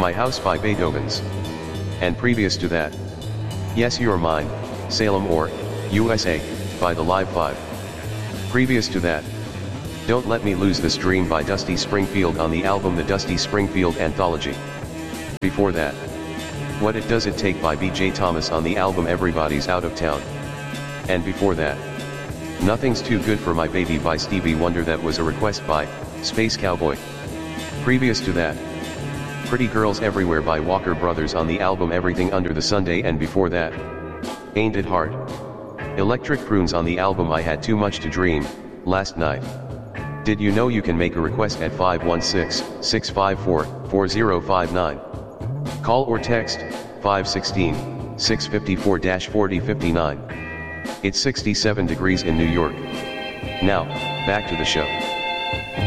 My House by Beethoven's. And previous to that, Yes You're Mine, Salem or USA, by the Live 5. Previous to that, Don't Let Me Lose This Dream by Dusty Springfield on the album The Dusty Springfield Anthology. Before that, What It Does It Take by B.J. Thomas on the album Everybody's Out of Town. And before that, Nothing's Too Good for My Baby by Stevie Wonder, that was a request by Space Cowboy. Previous to that, Pretty Girls Everywhere by Walker Brothers on the album Everything Under the Sunday, and before that, Ain't It Hard? Electric Prunes on the album I Had Too Much to Dream, Last Night. Did you know you can make a request at 516-654-4059? Call or text 516-654-4059. It's 67 degrees in New York. Now, back to the show.